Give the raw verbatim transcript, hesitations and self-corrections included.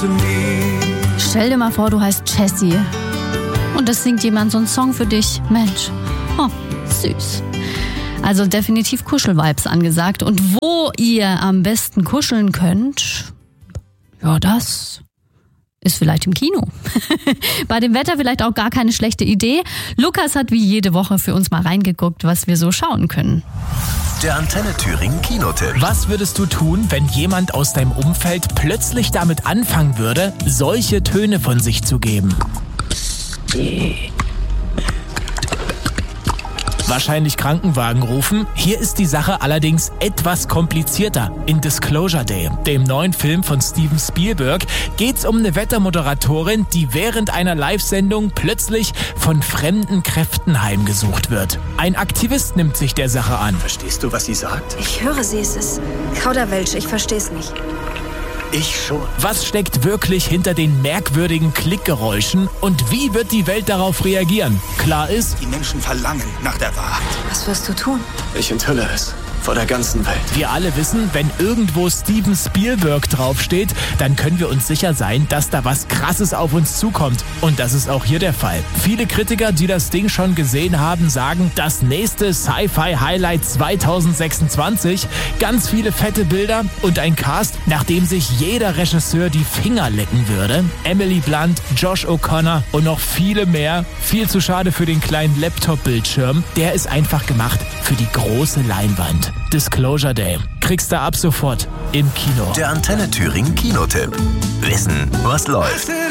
Stell dir mal vor, du heißt Jessie und es singt jemand so einen Song für dich. Mensch, oh, süß. Also definitiv Kuschelvibes angesagt. Und wo ihr am besten kuscheln könnt, ja, das ist vielleicht im Kino. Bei dem Wetter vielleicht auch gar keine schlechte Idee. Lukas hat wie jede Woche für uns mal reingeguckt, was wir so schauen können. Der Antenne Thüringen Kinotipp. Was würdest du tun, wenn jemand aus deinem Umfeld plötzlich damit anfangen würde, solche Töne von sich zu geben? Wahrscheinlich Krankenwagen rufen. Hier ist die Sache allerdings etwas komplizierter. In Disclosure Day, dem neuen Film von Steven Spielberg, geht's um eine Wettermoderatorin, die während einer Live-Sendung plötzlich von fremden Kräften heimgesucht wird. Ein Aktivist nimmt sich der Sache an. Verstehst du, was sie sagt? Ich höre sie, es ist Kauderwelsch, ich versteh's nicht. Ich schon. Was steckt wirklich hinter den merkwürdigen Klickgeräuschen und wie wird die Welt darauf reagieren? Klar ist, Die Menschen verlangen nach der Wahrheit. Was wirst du tun? Ich enthülle es. Vor der ganzen Welt. wir alle wissen, wenn irgendwo Steven Spielberg draufsteht, dann können wir uns sicher sein, dass da was Krasses auf uns zukommt. Und das ist auch hier der Fall. Viele Kritiker, die das Ding schon gesehen haben, sagen, das nächste Sci-Fi-Highlight zwanzig sechsundzwanzig. Ganz viele fette Bilder und ein Cast, nach dem sich jeder Regisseur die Finger lecken würde. Emily Blunt, Josh O'Connor und noch viele mehr. Viel zu schade für den kleinen Laptop-Bildschirm. Der ist einfach gemacht für die große Leinwand. Disclosure Day. Kriegst du ab sofort im Kino. Der Antenne Thüringen Kinotipp. Wissen, was läuft.